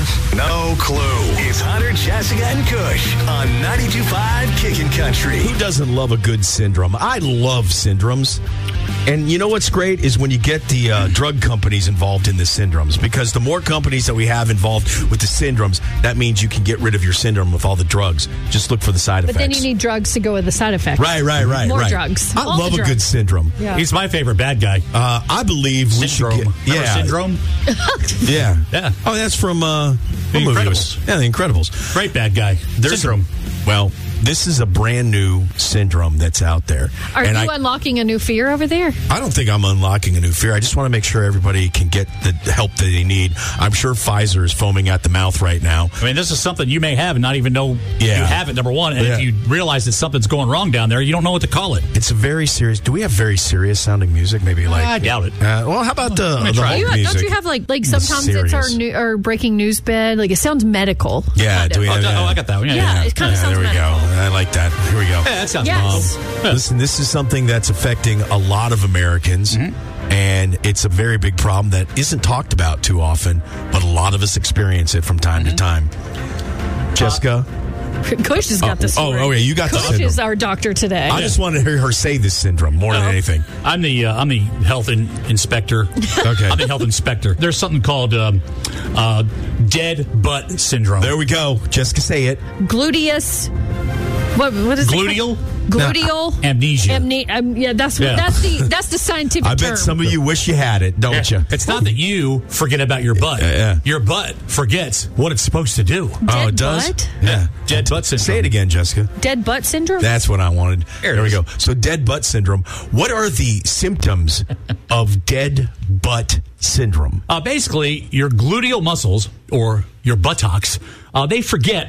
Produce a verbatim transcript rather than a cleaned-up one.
No clue. It's Hunter, Jessica, and Kush on ninety-two point five Kickin' Country. Who doesn't love a good syndrome? I love syndromes. And you know what's great is when you get the uh, drug companies involved in the syndromes, because the more companies that we have involved with the syndromes, that means you can get rid of your syndrome with all the drugs. Just look for the side but effects. But then you need drugs to go with the side effects. Right, right, right. More right. drugs. I all love a drugs. good syndrome. Yeah. He's my favorite bad guy. Uh, I believe Syndrome. we should get... Remember Yeah. Syndrome? Yeah. Yeah. Oh, that's from... Uh, The what movie Incredibles. was- Yeah, The Incredibles. Great bad guy. There's Syndrome. A, well, this is a brand new syndrome that's out there. Are and you I, unlocking a new fear over there? I don't think I'm unlocking a new fear. I just want to make sure everybody can get the help that they need. I'm sure Pfizer is foaming at the mouth right now. I mean, this is something you may have and not even know Yeah. you have it, number one. And Yeah. if you realize that something's going wrong down there, you don't know what to call it. It's a very serious... Do we have very serious sounding music? Maybe like... I doubt it. Uh, well, how about the, the try. Hulk You have, music? don't you have like like sometimes it's our Serious. new, our breaking news bed? Like it sounds medical. Yeah, kind do we of. have Oh, that? oh, I got that one. Yeah, Yeah, yeah. it kind of Yeah, sounds there we medical. go. I like that. Here we go. Yeah, that sounds Yes. bomb. Yeah. Listen, this is something that's affecting a lot of Americans, Mm-hmm. and it's a very big problem that isn't talked about too often, but a lot of us experience it from time Mm-hmm. to time. Jessica? Kush has got Oh, this. oh, oh, yeah, you got the Kush syndrome. is our doctor today. I just wanted to hear her say this syndrome more than Oh. anything. I'm the uh, I'm the health in, inspector. Okay. I'm the health inspector. There's something called um, uh, dead butt syndrome. There we go. Jessica, say it. Gluteus. What what is Gluteal it? Gluteal amnesia. Amne- um, yeah, that's what, Yeah. that's the that's the scientific I term. bet some of you wish you had it, don't you? It's not that you forget about your butt. Yeah, yeah. Your butt forgets what it's supposed to do. Oh, Dead it does? butt? Yeah. Dead butt syndrome. Say it again, Jessica. Dead butt syndrome. That's what I wanted. There it There we is. go. So, dead butt syndrome. What are the symptoms of dead butt syndrome? Uh, basically, your gluteal muscles or your buttocks, uh, they forget